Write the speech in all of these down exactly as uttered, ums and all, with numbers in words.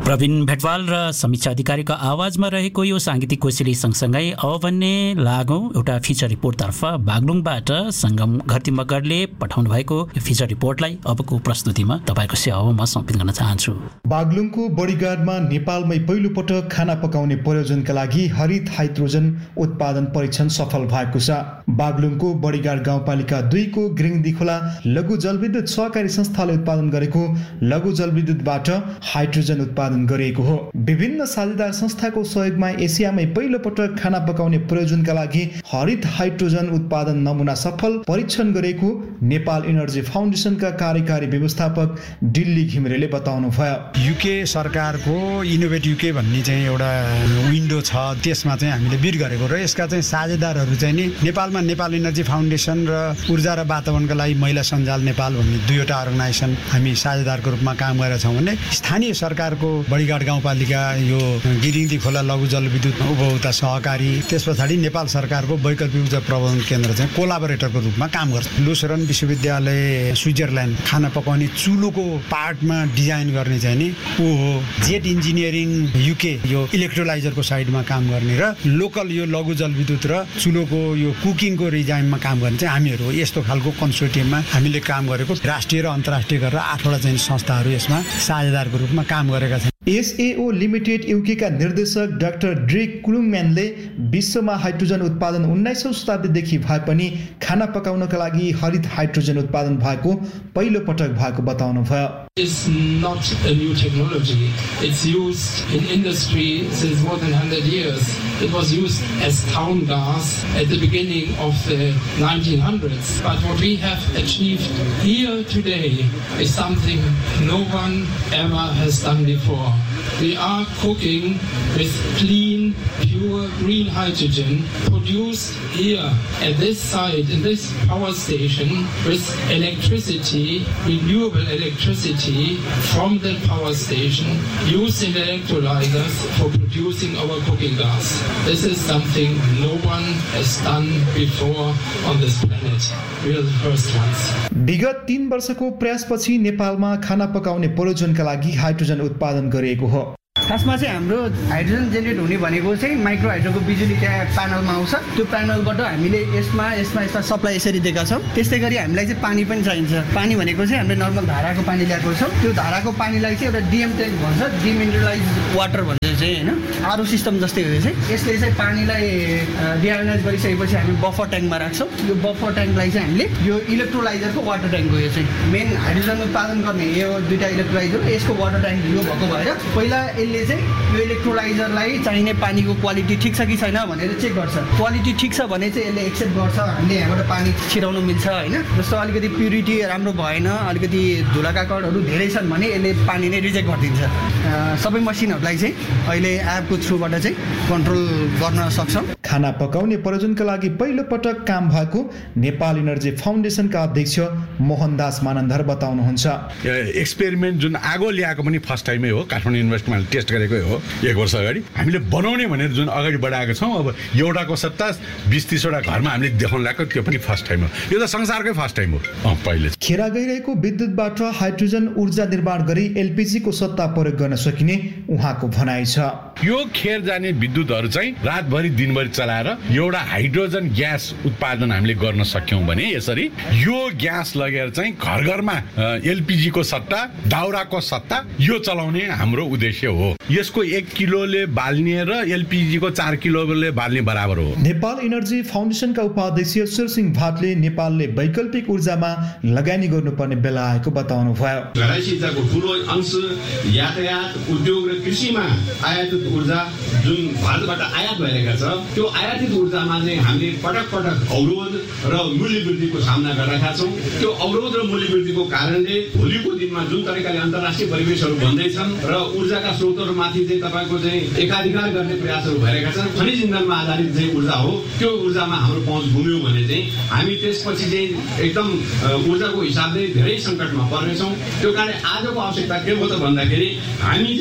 प्रवीण भेटवाल र समीक्षा अधिकारीको आवाजमा रहेको यो साङ्गीतिक कोसेली सँगसँगै अब भन्ने लागौँ एउटा फिचर रिपोर्टतर्फ। बागलुङबाट सङ्गम घरती मगरले पठाउनु भएको यो फिचर रिपोर्टलाई अबको प्रस्तुतिमा तपाईँको सेवामा म समर्पित गर्न चाहन्छु। बागलुङको बडीगार्डमा नेपालमै पहिलो पटक खाना पकाउने प्रयोजनका लागि हरित हाइड्रोजन उत्पादन परीक्षण सफल भएको छ। बागलुङको बडीगार्ड गाउँपालिका दुईको गिरिङदी खोला लघु जलविद्युत सहकारी संस्थाले उत्पादन गरेको लघु जलविद्युतबाट हाइड्रोजन उत्पादन गरिएको हो। विभिन्न साझेदार संस्थाको सहयोगमा एसियामै पहिलो पटक खाना पकाउने प्रयोजनका लागि हरित हाइड्रोजन उत्पादन नमुना सफल परीक्षण गरेको नेपाल इनर्जी फाउन्डेसनका कार्यकारी व्यवस्थापक दिल्ली घिमिरेले बताउनु भयो। युके सरकारको इनोभेट युके भन्ने चाहिँ एउटा विन्डो छ, त्यसमा चाहिँ हामीले बिड गरेको र यसका चाहिँ साझेदारहरू चाहिँ नि नेपालमा नेपाल इनर्जी फाउन्डेसन र ऊर्जा र वातावरणका लागि महिला सञ्जाल नेपाल भन्ने दुईवटा अर्गनाइजेसन हामी साझेदारको रूपमा काम गरेका छौँ भने स्थानीय सरकारको बडीगार्ड गाउँपालिका यो गिरिङदी खोला लघु जलविद्युत उपभोक्ता सहकारी, त्यस पछाडि नेपाल सरकारको वैकल्पिक ऊर्जा प्रबन्धन केन्द्र चाहिँ कोलाबोरेटरको रूपमा काम गर्छ। लुसेरन विश्वविद्यालय स्विजरल्यान्ड खाना पकाउने चुलोको पार्टमा डिजाइन गर्ने चाहिँ नि ऊ हो। जेट इन्जिनियरिङ युके यो इलेक्ट्रोलाइजरको साइडमा काम गर्ने र लोकल यो लघु जलविद्युत र चुलोको यो कुकिङको डिजाइनमा काम गर्ने चाहिँ हामीहरू हो। यस्तो खालको कन्सोर्टियममा हामीले काम गरेको राष्ट्रिय र अन्तर्राष्ट्रिय गरेर आठवटा चाहिँ संस्थाहरू यसमा साझेदारको रूपमा काम गरेका छन्। एसएओ लिमिटेड युकेका निर्देशक डाक्टर ड्रेक कुलुङम्यानले विश्वमा हाइड्रोजन उत्पादन उन्नाइसौँ शताब्दीदेखि भए पनि खाना पकाउनका लागि हरित हाइड्रोजन उत्पादन भएको पहिलो पटक भएको बताउनु भयो। It's not a new technology. It's used in industry since more than one hundred years. It was used as town gas at the beginning of the nineteen hundreds. But what we have achieved here today is something no one ever has done before. We are cooking with clean, pure green hydrogen produced here at this site, in this power station, with electricity, renewable electricity from the power station, used in electrolyzers for producing our cooking gas. This is something no one has done before on this planet. We are the first ones. विगत तीन वर्षको प्रयासपछि नेपालमा खाना पकाउने प्रयोजनका लागि hydrogen उत्पादन गरिएको हो। खासमा चाहिँ हाम्रो हाइड्रोजन जेनेरेट हुने भनेको चाहिँ माइक्रो हाइड्रोको बिजुली त्यहाँ प्यानलमा आउँछ। त्यो प्यानलबाट हामीले यसमा यसमा यसमा सप्लाई यसरी दिएका छौँ। त्यस्तै गरी हामीलाई चाहिँ पानी पनि चाहिन्छ। पानी भनेको चाहिँ हामीले नर्मल धाराको पानी ल्याएको छौँ। त्यो धाराको पानीलाई चाहिँ एउटा डिएम ट्याङ्क भन्छ, डिमिनरलाइज वाटर भन्छ चाहिँ होइन, आरओ सिस्टम जस्तै हो चाहिँ। यसले चाहिँ पानीलाई डिआयोनाइज गरिसकेपछि हामी बफर ट्याङ्कमा राख्छौँ। यो बफर ट्याङ्कलाई चाहिँ हामीले यो इलेक्ट्रोलाइजरको वाटर ट्याङ्क हो। यो चाहिँ मेन हाइड्रोजन उत्पादन गर्ने यो दुईवटा इलेक्ट्रोलाइजर, यसको वाटर ट्याङ्क यो भएको भएर पहिला यसले चाहिँ यो इलेक्ट्रोलाइजरलाई चाहिने पानीको क्वालिटी ठिक छ कि छैन भनेर चेक गर्छ। क्वालिटी ठिक छ भने चाहिँ यसले एक्सेप्ट गर्छ, हामीले यहाँबाट पानी छिराउन मिल्छ होइन। जस्तो अलिकति प्युरिटी राम्रो भएन, अलिकति धुलाका कणहरू धेरै छन् भने यसले पानी नै रिजेक्ट गरिदिन्छ। सबै मसिनहरूलाई चाहिँ अहिले एपको थ्रुबाट चाहिँ कन्ट्रोल गर्न सक्छौँ। खाना पकाउने प्रयोजनका लागि पहिलो पटक काम भएको नेपाल इनर्जी फाउन्डेसनका अध्यक्ष मोहनदास मानन्धर बताउनुहुन्छ। एक्सपेरिमेन्ट जुन आगो ल्याएको पनि फर्स्ट टाइमै हो, काठमाडौँ युनिभर्सिटीमा टेस्ट गरेकै हो एक वर्ष अगाडि। हामीले बनाउने भनेर जुन अगाडि बढाएको छौँ, अब एउटाको सट्टा बिस तिसवटा घरमा हामीले देखाउन लगाएको, त्यो पनि फर्स्ट टाइम हो। यो त संसारकै फर्स्ट टाइम हो। पहिले खेरा गइरहेको विद्युतबाट हाइड्रोजन ऊर्जा निर्माण गरी एलपिजीको सत्ता प्रयोग गर्न सकिने उहाँको भनाइ छ। यो खेर जाने विद्युतहरू चाहिँ रातभरि दिनभरि चलाएर एउटा हाइड्रोजन ग्यास उत्पादन हामीले गर्न सक्यौँ भने यसरी यो ग्यास लगेर चाहिँ घर घरमा एलपिजीको सट्टा, दाउराको सट्टा यो चलाउने हाम्रो उद्देश्य हो। यसको एक किलोले बाल्ने र एलपिजीको चार किलोले बाल्ने बराबर हो। नेपाल इनर्जी फाउन्डेसनका उपाध्यक्ष सुरसिंह भाटले नेपालले वैकल्पिक ऊर्जामा लगानी गर्नुपर्ने बेला आएको बताउनु भयो। घराइ सिंचाइको ठुलो अंश यातायात, उद्योग र कृषिमा आयातित ऊर्जा जुन भारतबाट आयात भइरहेको छ, त्यो आयातित ऊर्जामा चाहिँ हामीले पटक पटक अवरोध र मूल्य वृद्धिको सामना गरिरहेका छौँ। त्यो अवरोध र मूल्य वृद्धिको कारणले भोलिको दिनमा जुन तरिकाले अन्तर्राष्ट्रिय परिवेशहरू बन्दैछन् र ऊर्जाका स्रोतहरूमाथि चाहिँ तपाईँको चाहिँ एकाधिकार गर्ने प्रयासहरू भइरहेका छन्, खनिज इन्धनमा आधारित चाहिँ ऊर्जा हो, त्यो ऊर्जामा हाम्रो पहुँच गुम्यो भने चाहिँ हामी त्यसपछि चाहिँ एकदम ऊर्जाको हिसाबले धेरै सङ्कटमा पर्नेछौँ। त्यो कारण आजको आवश्यकता के हो त भन्दाखेरि हामी चाहिँ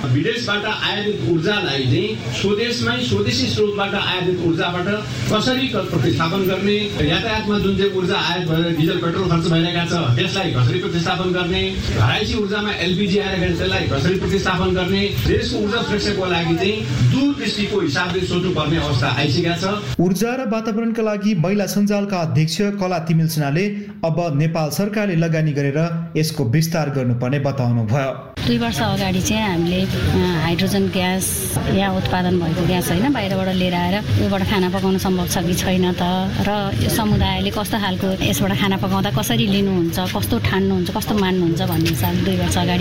विदेशबाट आयातित ऊर्जालाई चाहिँ स्वदेशमै स्वदेशी स्रोतबाट आयातित ऊर्जाबाट कसरी प्रतिस्थापन गर्ने, यातायातमा जुन चाहिँ ऊर्जा आयात भएर डिजल पेट्रोल खर्च भइरहेका छ त्यसलाई कसरी प्रतिस्थापन गर्ने, घराइसी ऊर्जामा एलपीजी आएर त्यसलाई कसरी प्रतिस्थापन गर्ने, देशको ऊर्जा सुरक्षाको लागि चाहिँ दूरदृष्टिको हिसाबले सोच्नुपर्ने अवस्था आइसकेका छ। ऊर्जा र वातावरणका लागि महिला सञ्जालका अध्यक्ष कला तिमिल सिन्हाले अब नेपाल सरकारले लगानी गरेर यसको विस्तार गर्नुपर्ने बताउनु भयो। दुई वर्ष अगाडि चाहिँ हामीले हाइड्रोजन ग्यास या उत्पादन भएको ग्यास होइन बाहिरबाट लिएर आएर योबाट खाना पकाउन सम्भव छ कि छैन त, र यो समुदायले कस्तो खालको यसबाट खाना पकाउँदा कसरी लिनुहुन्छ, कस्तो ठान्नुहुन्छ, कस्तो मान्नुहुन्छ भन्ने हिसाबले दुई वर्ष अगाडि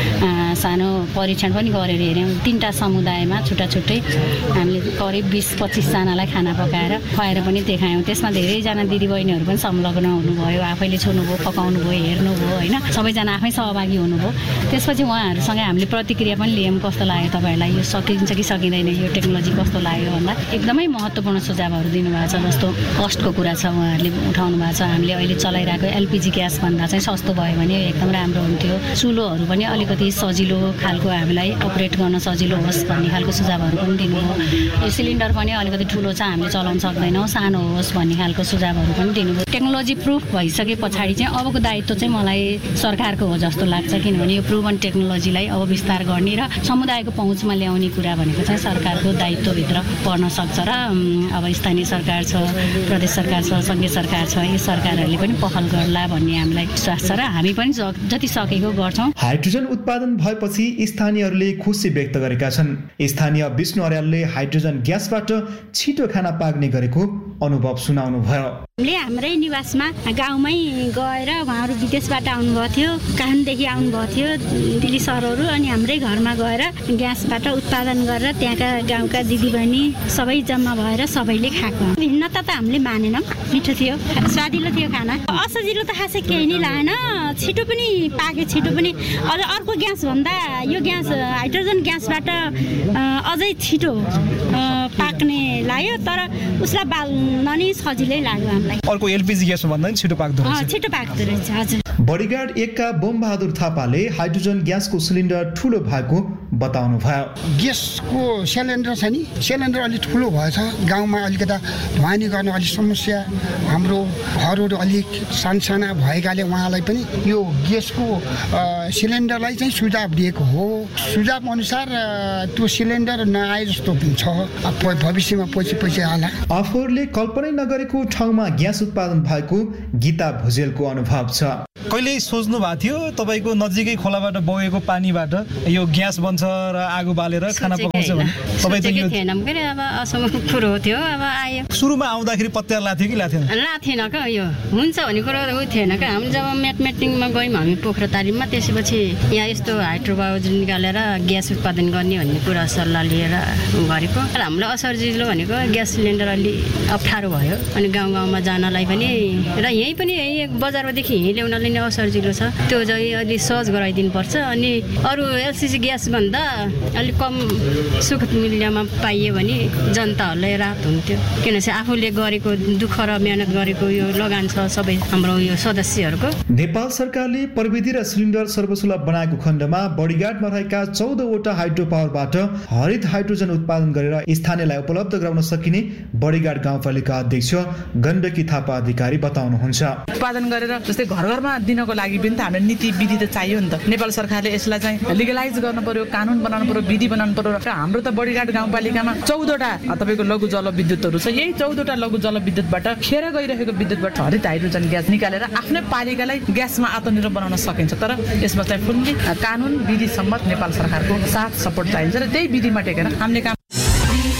सानो परीक्षण पनि गरेर हेऱ्यौँ। तिनवटा समुदायमा छुट्टा छुट्टै हामीले करिब बिस पच्चिसजनालाई खाना पकाएर खुवाएर पनि देखायौँ। त्यसमा धेरैजना दिदीबहिनीहरू पनि संलग्न हुनुभयो, आफैले छुनुभयो, पकाउनु भयो, हेर्नुभयो होइन, सबैजना आफै सहभागी हुनुभयो। त्यसपछि उहाँहरूसँग हामीले प्रतिक्रिया पनि लियौँ, कस्तो लाग्यो तपाईँहरूलाई, यो सकिन्छ कि सकिँदैन, यो टेक्नोलोजी कस्तो लाग्यो भन्दा एकदमै महत्त्वपूर्ण सुझावहरू दिनुभएको छ। जस्तो कस्टको कुरा छ उहाँहरूले उठाउनु भएको छ। हामीले अहिले चलाइरहेको एलपिजी ग्यास भन्दा चाहिँ सस्तो भयो भने एकदम राम्रो हुन्थ्यो। चुलोहरू पनि अलिकति सजिलो खालको हामीलाई अपरेट गर्न सजिलो होस् भन्ने खालको सुझावहरू पनि दिनुभयो। यो सिलिन्डर पनि अलिकति ठुलो छ, हामीले चलाउन सक्दैनौँ, सानो होस् भन्ने खालको सुझावहरू पनि दिनुभयो। टेक्नोलोजी प्रुफ भइसके पछाडि चाहिँ अबको दायित्व चाहिँ मलाई सरकारको हो जस्तो लाग्छ, किनभने यो प्रुभन टेक्नोलोजीलाई अब विस्तार गर्ने र समुदायको पहुँचमा ल्याउने कुरा भनेको चाहिँ सरकारको दायित्वभित्र पर्न सक्छ र अब स्थानीय सरकार छ, प्रदेश सरकार छ, सङ्घीय सरकार छ, यी सरकारहरूले पनि पहल गर्ला भन्ने हामीलाई विश्वास छ र हामी पनि जति सकेको गर्छौँ। हाइड्रोजन उत्पादन भएपछि स्थानीयहरूले खुसी व्यक्त गरेका छन्। स्थानीय विष्णु अर्यालले हाइड्रोजन ग्यासबाट छिटो खाना पाक्ने गरेको अनुभव सुनाउनु भयो। हामीले हाम्रै निवासमा गाउँमै गएर उहाँहरू विदेशबाट आउनुभएको थियो, काठमाडौँदेखि आउनुभएको थियो दिल्ली सरहरू, अनि हाम्रै घरमा गएर ग्यासबाट उत्पादन गरेर त्यहाँका गाउँका दिदीबहिनी सबै जम्मा भएर सबैले खाएको। भिन्नता त हामीले मानेनौँ, मिठो थियो, स्वादिलो थियो खाना। असजिलो त खासै केही नै लागेन, छिटो पनि पाक्यो, छिटो पनि अझ अर्को ग्यास भन्दा यो ग्यास हाइड्रोजन ग्यासबाट अझै छिटो पाक्ने लाग्यो, तर उसलाई बाल्न नि सजिलै लाग्यो हामीलाई। अर्को एलपीजी ग्यास भन्दा नि छिटो पाक्दो रहेछ। छिटो पाक्दो रहेछ हजुर। बडीगार्ड एकका बोमबहादुर थापाले हाइड्रोजन ग्यासको सिलिन्डर ठुलो भएको बताउनु भयो। ग्यासको सिलिन्डर छ नि, सिलिन्डर अलिक ठुलो भएछ, गाउँमा अलिकता ढुवानी गर्न अलिक समस्या, हाम्रो घरहरू अलिक सानसाना भएकाले उहाँलाई पनि यो ग्यासको सिलिन्डरलाई चाहिँ सुझाव दिएको हो। सुझाव अनुसार त्यो सिलिन्डर नआए जस्तो पनि छ, भविष्यमा पछि पछि आला। आफूहरूले कल्पनै नगरेको ठाउँमा ग्यास उत्पादन भएको गीता भुजेलको अनुभव छ। कहिले सोच्नु भएको थियो तपाईँको नजिकै खोलाबाट बगेको पानीबाट यो ग्यास बन्छ र आगो बालेर खाना पकाउँछ भने? तपाईँ त यो थिएन के अरे, अब असम्भव कुरो थियो, अब आयो। सुरुमा आउँदाखेरि पत्यार लाथ्यो कि लाथेन? लाथेन क्या, यो हुन्छ भन्ने कुरो उयो थिएन क्या। हामी जब म्याथमेटिङमा गयौँ हामी पोखरा तालिममा, त्यसपछि यहाँ यस्तो हाइड्रो पावर निकालेर ग्यास उत्पादन गर्ने भन्ने कुरा सल्लाह लिएर गरेको। र हामीलाई असजिलो भनेको ग्यास सिलिन्डर अलि अप्ठ्यारो भयो, अनि गाउँ गाउँमा जानलाई पनि र यहीँ पनि यही बजारदेखि यहीँ ल्याउनलाई नै असजिलो छ, त्यो चाहिँ अलि सहज गराइदिनुपर्छ। अनि अरू एलसिजी ग्यास भन्दा अलिक कम सुख मूल्यमा पाइयो भने जनताहरूलाई राहत हुन्थ्यो, किनभने आफूले गरेको दुःख र मेहनत गरेको यो लगान छ सबै हाम्रो यो सदस्यहरूको। नेपाल सरकारले प्रविधि र सिलिन्डर सर्वसुलभ बनाएको खण्डमा बडीगार्डमा रहेका चौधवटा हाइड्रो पावरबाट हरित हाइड्रोजन उत्पादन गरेर स्थानीयलाई उपलब्ध गराउन सकिने बडीगार्ड गाउँपालिका अध्यक्ष गण्डकी थापा अधिकारी बताउनुहुन्छ। उत्पादन गरेर जस्तै घर घरमा दिनको लागि पनि त हामीलाई नीति विधि त चाहियो नि त। नेपाल सरकारले यसलाई चाहिँ लिगलाइज गर्नु पर्यो, कानुन बनाउनु पर्यो, विधि बनाउनु पर्यो। र हाम्रो त बडीगार्ड गाउँपालिकामा चौधवटा तपाईँको लघु जलविद्युतहरू छ। यही चौधवटा लघु जलविद्युतबाट खेर गइरहेको विद्युतबाट हरित हाइड्रोजन ग्यास निकालेर आफ्नै पालिकालाई ग्यासमा आत्मनिर्भर बनाउन सकिन्छ। तर यसमा चाहिँ फुल्ली कानुन विधि सम्मत नेपाल सरकारको साथ सपोर्ट चाहिन्छ र त्यही विधिमा टेकेर हामीले काम